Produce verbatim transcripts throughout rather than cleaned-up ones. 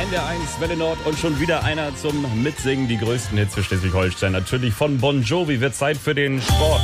N D R eins, Welle Nord und schon wieder einer zum Mitsingen. Die größten Hits für Schleswig-Holstein. Natürlich von Bon Jovi wird Zeit für den Sport.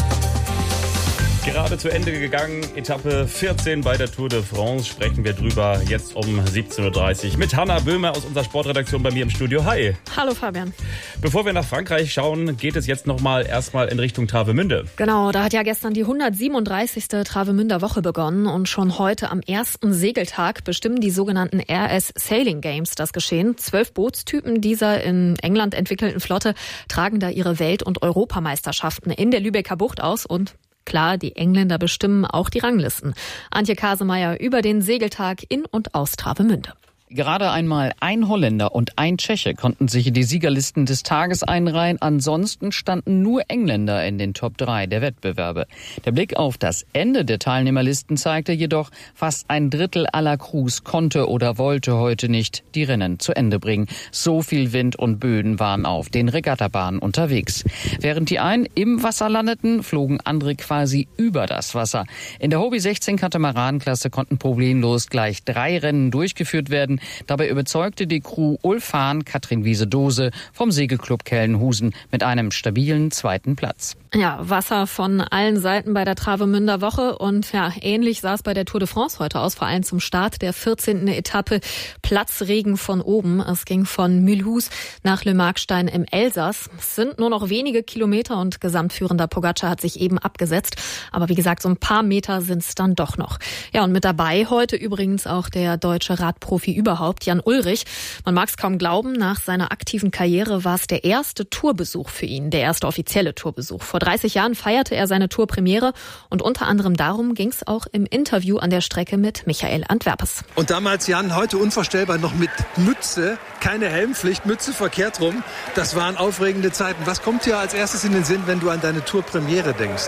Gerade zu Ende gegangen, Etappe vierzehn bei der Tour de France. Sprechen wir drüber jetzt um siebzehn Uhr dreißig mit Hanna Böhmer aus unserer Sportredaktion bei mir im Studio. Hi. Hallo Fabian. Bevor wir nach Frankreich schauen, geht es jetzt nochmal erstmal in Richtung Travemünde. Genau, da hat ja gestern die hundertsiebenunddreißigste Travemünder Woche begonnen und schon heute am ersten Segeltag bestimmen die sogenannten R S Sailing Games das Geschehen. Zwölf Bootstypen dieser in England entwickelten Flotte tragen da ihre Welt- und Europameisterschaften in der Lübecker Bucht aus und klar, die Engländer bestimmen auch die Ranglisten. Antje Kasemeyer über den Segeltag in und aus Travemünde. Gerade einmal ein Holländer und ein Tscheche konnten sich in die Siegerlisten des Tages einreihen. Ansonsten standen nur Engländer in den Top drei der Wettbewerbe. Der Blick auf das Ende der Teilnehmerlisten zeigte jedoch, fast ein Drittel aller Crews konnte oder wollte heute nicht die Rennen zu Ende bringen. So viel Wind und Böen waren auf den Regattabahnen unterwegs. Während die einen im Wasser landeten, flogen andere quasi über das Wasser. In der Hobie sechzehn Katamaranklasse konnten problemlos gleich drei Rennen durchgeführt werden. Dabei überzeugte die Crew Ulf Hahn, Katrin Wiese-Dose vom Segelclub Kellenhusen mit einem stabilen zweiten Platz. Ja, Wasser von allen Seiten bei der Travemünder Woche und ja, ähnlich sah es bei der Tour de France heute aus, vor allem zum Start der vierzehnten Etappe. Platzregen von oben. Es ging von Mulhouse nach Le Markstein im Elsass. Es sind nur noch wenige Kilometer und gesamtführender Pogacar hat sich eben abgesetzt. Aber wie gesagt, so ein paar Meter sind es dann doch noch. Ja, und mit dabei heute übrigens auch der deutsche Radprofi überhaupt, Jan Ullrich. Man mag es kaum glauben, nach seiner aktiven Karriere war es der erste Tourbesuch für ihn, der erste offizielle Tourbesuch. Vor dreißig Jahren feierte er seine Tourpremiere und unter anderem darum ging es auch im Interview an der Strecke mit Michael Antwerpes. Und damals, Jan, heute unvorstellbar, noch mit Mütze, keine Helmpflicht, Mütze verkehrt rum. Das waren aufregende Zeiten. Was kommt dir als erstes in den Sinn, wenn du an deine Tourpremiere denkst?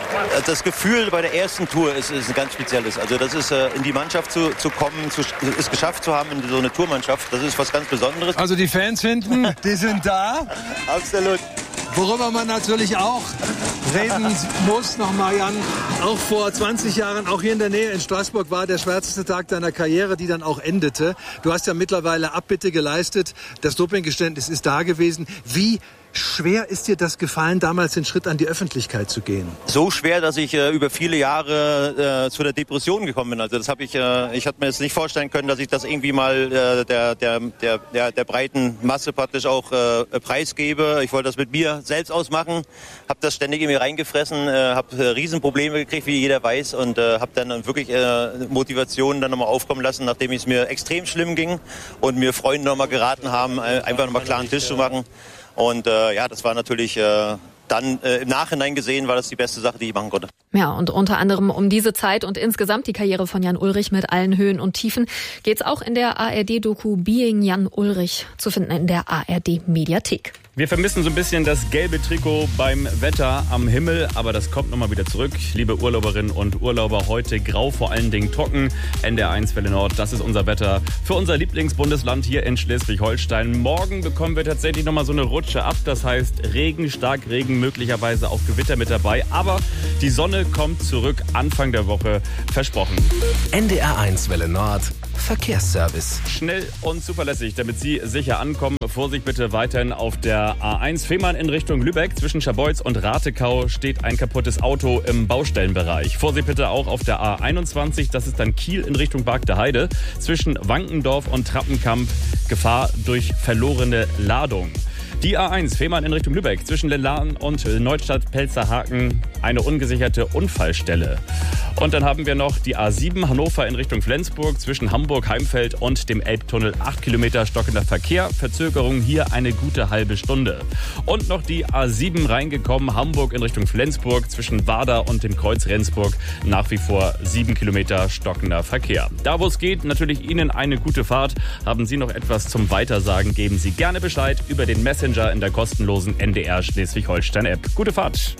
Das Gefühl bei der ersten Tour ist, ist ein ganz spezielles. Also das ist, äh, in die Mannschaft zu, zu kommen, zu, es geschafft zu haben in so eine Tourmannschaft, das ist was ganz Besonderes. Also die Fans hinten, die sind da. Absolut. Worüber man natürlich auch reden muss, nochmal Jan, auch vor zwanzig Jahren, auch hier in der Nähe in Straßburg war der schwärzeste Tag deiner Karriere, die dann auch endete. Du hast ja mittlerweile Abbitte geleistet, das Dopinggeständnis ist da gewesen. Wie schwer ist dir das gefallen, damals den Schritt an die Öffentlichkeit zu gehen? So schwer, dass ich äh, über viele Jahre äh, zu der Depression gekommen bin. Also das habe ich, äh, ich hatte mir jetzt nicht vorstellen können, dass ich das irgendwie mal äh, der, der, der, der, der breiten Masse praktisch auch äh, preisgebe. Ich wollte das mit mir selbst ausmachen, habe das ständig in mir reingefressen, äh, habe äh, Riesenprobleme gekriegt, wie jeder weiß, und äh, habe dann wirklich äh, Motivation dann nochmal aufkommen lassen, nachdem es mir extrem schlimm ging und mir Freunde nochmal geraten haben, äh, einfach nochmal klaren Tisch zu machen. Und äh, ja, das war natürlich äh, dann äh, im Nachhinein gesehen, war das die beste Sache, die ich machen konnte. Ja, und unter anderem um diese Zeit und insgesamt die Karriere von Jan Ullrich mit allen Höhen und Tiefen geht's auch in der A R D-Doku Being Jan Ullrich zu finden in der A R D-Mediathek. Wir vermissen so ein bisschen das gelbe Trikot beim Wetter am Himmel, aber das kommt nochmal wieder zurück. Liebe Urlauberinnen und Urlauber, heute grau, vor allen Dingen trocken. N D R eins Welle Nord, das ist unser Wetter für unser Lieblingsbundesland hier in Schleswig-Holstein. Morgen bekommen wir tatsächlich nochmal so eine Rutsche ab. Das heißt Regen, Starkregen, möglicherweise auch Gewitter mit dabei. Aber die Sonne kommt zurück Anfang der Woche, versprochen. N D R eins Welle Nord, Verkehrsservice. Schnell und zuverlässig, damit Sie sicher ankommen. Vorsicht bitte weiterhin auf der A eins Fehmarn in Richtung Lübeck. Zwischen Scharbeutz und Ratekau steht ein kaputtes Auto im Baustellenbereich. Vorsicht bitte auch auf der A einundzwanzig, das ist dann Kiel in Richtung Bargter Heide. Zwischen Wankendorf und Trappenkamp Gefahr durch verlorene Ladung. Die A eins Fehmarn in Richtung Lübeck, zwischen Lellarn und Neustadt-Pelzerhaken, eine ungesicherte Unfallstelle. Und dann haben wir noch die A sieben Hannover in Richtung Flensburg, zwischen Hamburg-Heimfeld und dem Elbtunnel acht Kilometer stockender Verkehr. Verzögerung hier eine gute halbe Stunde. Und noch die A sieben reingekommen, Hamburg in Richtung Flensburg, zwischen Wader und dem Kreuz Rendsburg, nach wie vor sieben Kilometer stockender Verkehr. Da wo es geht, natürlich Ihnen eine gute Fahrt. Haben Sie noch etwas zum Weitersagen, geben Sie gerne Bescheid über den Messenger in der kostenlosen N D R Schleswig-Holstein-App. Gute Fahrt!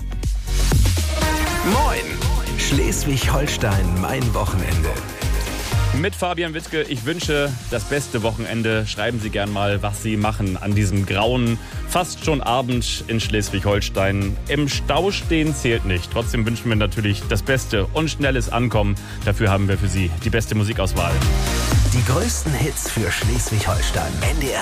Moin! Schleswig-Holstein, mein Wochenende. Mit Fabian Wittke, ich wünsche das beste Wochenende. Schreiben Sie gern mal, was Sie machen an diesem grauen, fast schon Abend in Schleswig-Holstein. Im Stau stehen zählt nicht. Trotzdem wünschen wir natürlich das Beste und schnelles Ankommen. Dafür haben wir für Sie die beste Musikauswahl. Die größten Hits für Schleswig-Holstein. N D R